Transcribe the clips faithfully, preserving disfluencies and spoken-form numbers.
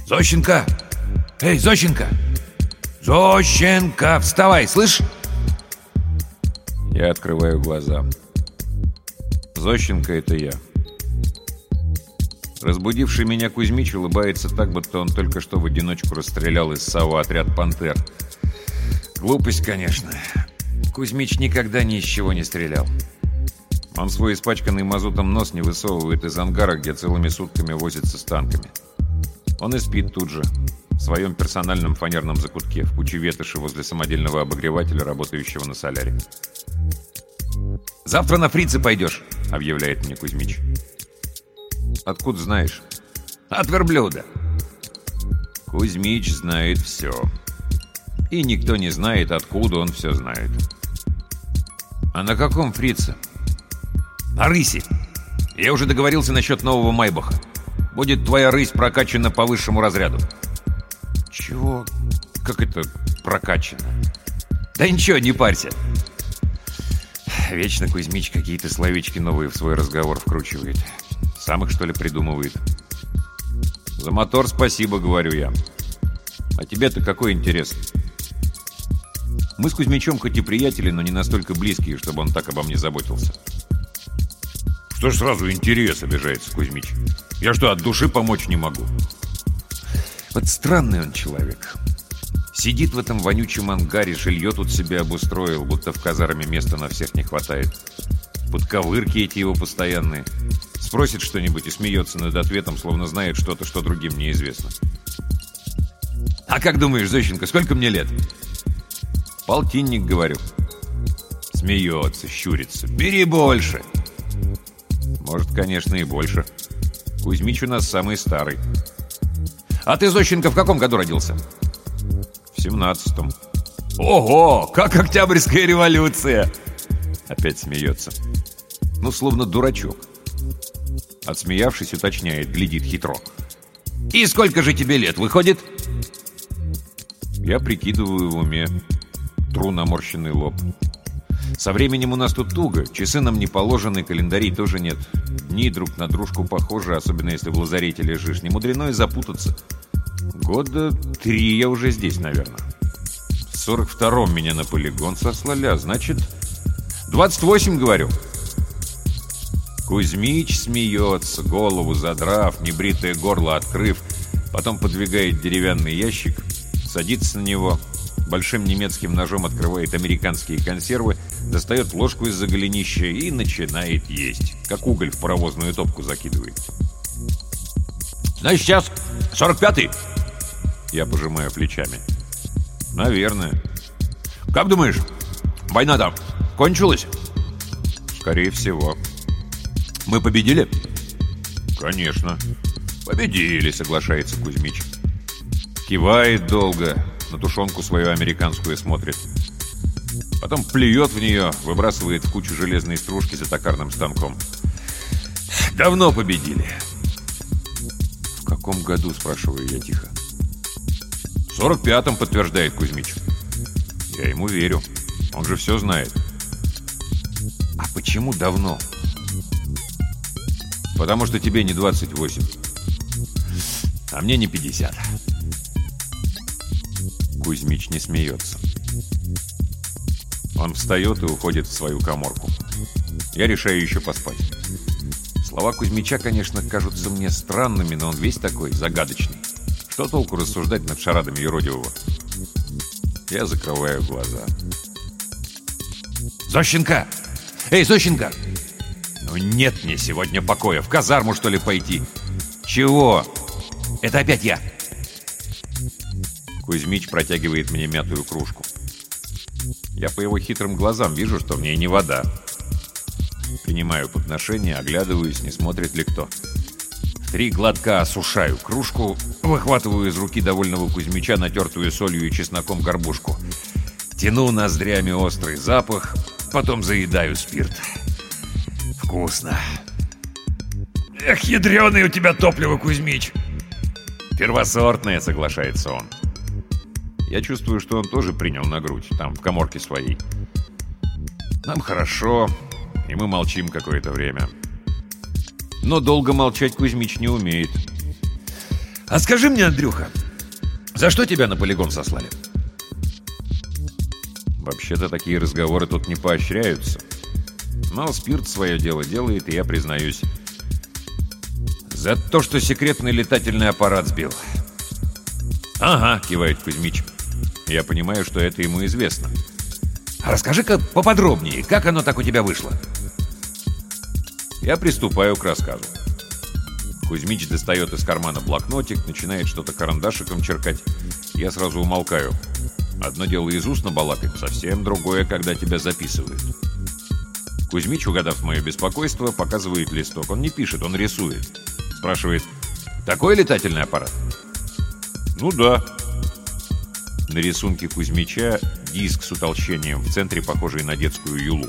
Зощенко! Эй, Зощенко! Зощенко! Вставай, слышь? Я открываю глаза. Зощенко — это я. Разбудивший меня Кузьмич улыбается так, будто он только что в одиночку расстрелял из САУ отряд «Пантер». Глупость, конечно. Кузьмич никогда ни из чего не стрелял. Он свой испачканный мазутом нос не высовывает из ангара, где целыми сутками возится с танками. Он и спит тут же, в своем персональном фанерном закутке, в куче ветоши возле самодельного обогревателя, работающего на соляре. «Завтра на фрицы пойдешь», — объявляет мне Кузьмич. «Откуда знаешь?» «От верблюда». Кузьмич знает все. И никто не знает, откуда он все знает. «А на каком фрице?» «На рысе. Я уже договорился насчет нового Майбаха. Будет твоя рысь прокачана по высшему разряду». «Чего? Как это прокачано?» «Да ничего, не парься». Вечно Кузьмич какие-то словечки новые в свой разговор вкручивает. Сам их, что ли, придумывает. «За мотор спасибо», — говорю я. «А тебе-то какой интерес?» Мы с Кузьмичом хоть и приятели, но не настолько близкие, чтобы он так обо мне заботился. «Что ж сразу интерес?» — обижается Кузьмич. «Я что, от души помочь не могу?» Вот странный он человек. Сидит в этом вонючем ангаре, жилье тут себе обустроил, будто в казарме места на всех не хватает. Подковырки эти его постоянные. Спросит что-нибудь и смеется над ответом, словно знает что-то, что другим неизвестно. «А как думаешь, Зощенко, сколько мне лет?» «Полтинник, говорю». Смеется, щурится. «Бери больше». Может, конечно, и больше. Кузьмич у нас самый старый. «А ты, Зощенко, в каком году родился?» В семнадцатом. «Ого, как Октябрьская революция!» Опять смеется. Ну, словно дурачок. Отсмеявшись, уточняет, глядит хитро. «И сколько же тебе лет, выходит?» Я прикидываю в уме. Тру наморщенный лоб. Со временем у нас тут туго. Часы нам не положены, календарей тоже нет. Дни друг на дружку похожи, особенно если в лазарете лежишь. Не мудрено и запутаться. Года три я уже здесь, наверное. В сорок втором меня на полигон сослали, а значит... двадцать восемь, говорю. Кузьмич смеется, голову задрав, небритое горло открыв, потом подвигает деревянный ящик, садится на него, большим немецким ножом открывает американские консервы, достает ложку из-за голенища и начинает есть, как уголь в паровозную топку закидывает. «Значит, сейчас сорок пятый?» Я пожимаю плечами. «Наверное». «Как думаешь, война-то кончилась?» «Скорее всего». «Мы победили?» «Конечно». «Победили», — соглашается Кузьмич. Кивает долго, на тушенку свою американскую смотрит. Потом плюет в нее, выбрасывает в кучу железной стружки за токарным станком. «Давно победили». «В каком году?» — спрашиваю я тихо. «В сорок пятом», — подтверждает Кузьмич. Я ему верю. Он же все знает. «А почему давно?» «Потому что тебе не двадцать восемь. А мне не пятьдесят». Кузьмич не смеется. Он встает и уходит в свою каморку. Я решаю еще поспать. Слова Кузьмича, конечно, кажутся мне странными, но он весь такой загадочный. Что толку рассуждать над шарадами юродивого? Я закрываю глаза. «Зощенко! Эй, Зощенко! Ну нет мне сегодня покоя. В казарму, что ли, пойти?» «Чего?» «Это опять я!» Кузьмич протягивает мне мятую кружку. Я по его хитрым глазам вижу, что в ней не вода. Принимаю подношение, оглядываюсь, не смотрит ли кто. В три глотка осушаю кружку, выхватываю из руки довольного Кузьмича натертую солью и чесноком горбушку. Тяну ноздрями острый запах, потом заедаю спирт. Вкусно. «Эх, ядреное у тебя топливо, Кузьмич!» «Первосортное», — соглашается он. Я чувствую, что он тоже принял на грудь, там, в каморке своей. Нам хорошо, и мы молчим какое-то время. Но долго молчать Кузьмич не умеет. А скажи мне, Андрюха, за что тебя на полигон сослали? Вообще-то такие разговоры тут не поощряются. Но спирт свое дело делает, и я признаюсь. За то, что секретный летательный аппарат сбил. «Ага», — кивает Кузьмич. Я понимаю, что это ему известно. А расскажи-ка поподробнее, как оно так у тебя вышло? Я приступаю к рассказу. Кузьмич достает из кармана блокнотик, начинает что-то карандашиком черкать. Я сразу умолкаю. Одно дело из уст набалакать, совсем другое, когда тебя записывают. Кузьмич, угадав мое беспокойство, показывает листок. Он не пишет, он рисует. Спрашивает: «Такой летательный аппарат?» «Ну да». На рисунке Кузьмича диск с утолщением, в центре похожий на детскую юлу.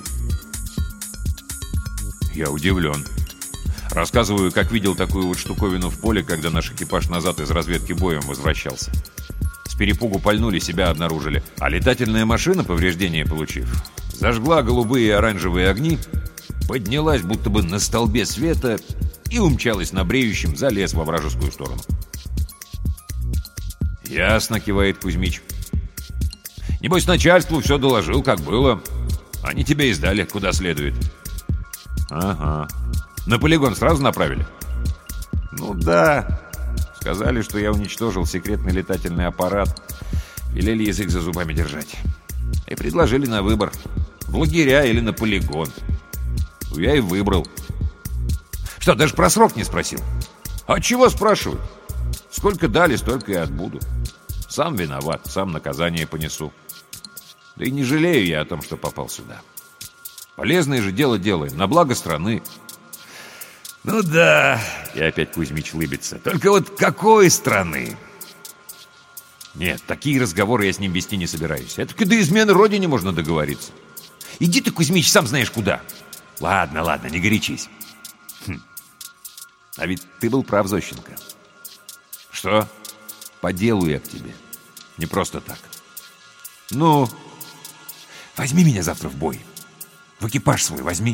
Я удивлен. Рассказываю, как видел такую вот штуковину в поле, когда наш экипаж назад из разведки боем возвращался. С перепугу пальнули, себя обнаружили. А летательная машина, повреждения получив, зажгла голубые и оранжевые огни, поднялась будто бы на столбе света и умчалась на бреющем за лес во вражескую сторону. «Ясно», — кивает Кузьмич. «Небось, начальству все доложил, как было. Они тебя и сдали, куда следует». «Ага. На полигон сразу направили?» «Ну да. Сказали, что я уничтожил секретный летательный аппарат. Велели язык за зубами держать. И предложили на выбор. В лагеря или на полигон. Ну, я и выбрал». «Что, даже про срок не спросил?» «А чего спрашивать? Сколько дали, столько и отбуду. Сам виноват, сам наказание понесу. Да и не жалею я о том, что попал сюда. Полезное же дело делаем, на благо страны». «Ну да», — и опять Кузьмич лыбится, — «только вот какой страны?» «Нет, такие разговоры я с ним вести не собираюсь. Это до измены родине можно договориться. Иди ты, Кузьмич, сам знаешь куда». «Ладно, ладно, не горячись». Хм. «А ведь ты был прав, Зощенко». «Что?» «По делу я к тебе. Не просто так». «Ну?» «Возьми меня завтра в бой. В экипаж свой возьми».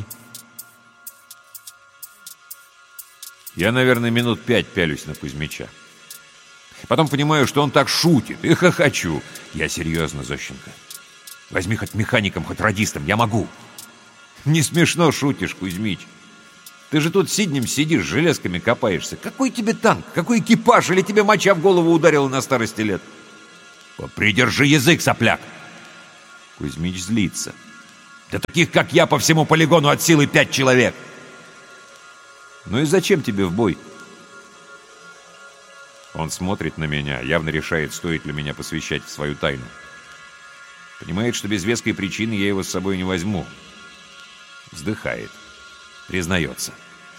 Я, наверное, минут пять пялюсь на Кузьмича. Потом понимаю, что он так шутит, и хохочу. Я серьезно, Зощенко. Возьми хоть механиком, хоть радистом, я могу. Не смешно шутишь, Кузьмич. Ты же тут сиднем сидишь, железками копаешься. Какой тебе танк? Какой экипаж? Или тебе моча в голову ударила на старости лет? Попридержи язык, сопляк. Кузьмич злится. Да таких, как я, по всему полигону от силы пять человек. Ну и зачем тебе в бой? Он смотрит на меня, явно решает, стоит ли меня посвящать в свою тайну. Понимает, что без веской причины я его с собой не возьму. Вздыхает. Признается.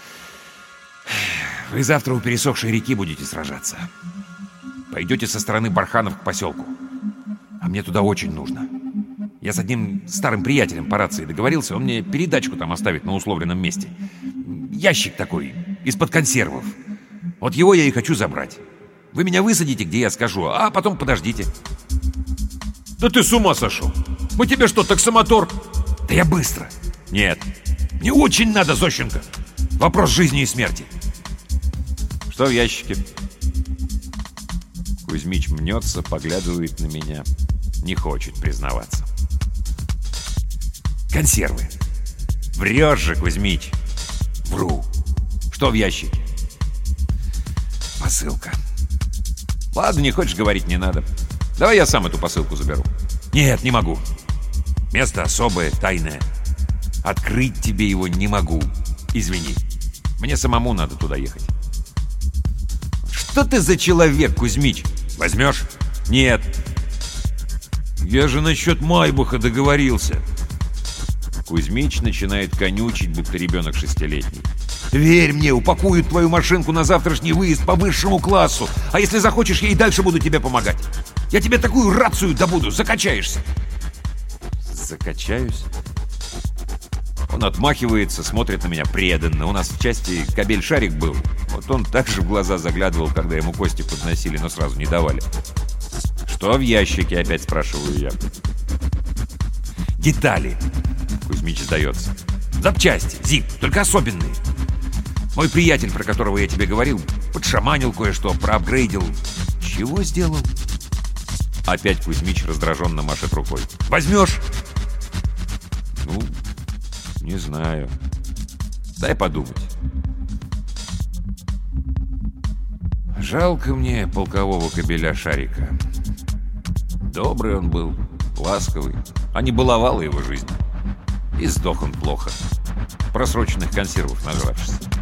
Вы завтра у пересохшей реки будете сражаться. Пойдете со стороны Барханов к поселку. А мне туда очень нужно. Я с одним старым приятелем по рации договорился, он мне передачку там оставит на условленном месте. Ящик такой, из-под консервов. Вот его я и хочу забрать. Вы меня высадите, где я скажу, а потом подождите. Да ты с ума сошел! Мы тебе что, таксомотор? Да я быстро. Нет, не очень надо, Зощенко. Вопрос жизни и смерти. Что в ящике? Кузьмич мнется, поглядывает на меня. Не хочет признаваться. Консервы. Врешь же, Кузьмич. Вру. Что в ящике? Посылка. Ладно, не хочешь говорить, не надо. Давай я сам эту посылку заберу. Нет, не могу. Место особое, тайное. Открыть тебе его не могу. Извини. Мне самому надо туда ехать. Что ты за человек, Кузьмич? Возьмешь? Нет. Я же насчет Майбаха договорился. Кузьмич начинает конючить, будто ребенок шестилетний. Верь мне, упакуют твою машинку на завтрашний выезд по высшему классу. А если захочешь, я и дальше буду тебе помогать. Я тебе такую рацию добуду, закачаешься. Закачаюсь? Он отмахивается, смотрит на меня преданно. У нас в части кабель-шарик был. Вот он также в глаза заглядывал, когда ему кости подносили, но сразу не давали. Что в ящике, опять спрашиваю я. Детали. Кузьмич сдается. Запчасти, зип, только особенные. Мой приятель, про которого я тебе говорил, подшаманил кое-что, проапгрейдил. Чего сделал? Опять Кузьмич раздраженно машет рукой. Возьмешь? Ну, не знаю. Дай подумать. Жалко мне полкового кобеля Шарика. Добрый он был, ласковый, а не баловала его жизнь. И сдох он плохо, просроченных консервов нажравшись.